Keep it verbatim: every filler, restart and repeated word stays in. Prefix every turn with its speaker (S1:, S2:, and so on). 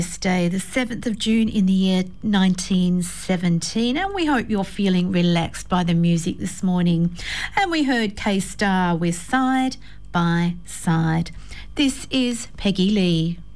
S1: This day, the seventh of June in the year nineteen seventeen, and we hope you're feeling relaxed by the music this morning. And we heard K-Star with Side by Side. This is Peggy Lee.